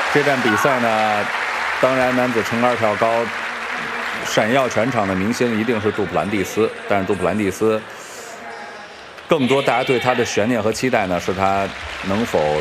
这站比赛呢，当然男子撑杆跳高闪耀全场的明星一定是杜普兰蒂斯，但是杜普兰蒂斯更多大家对他的悬念和期待呢，是他能否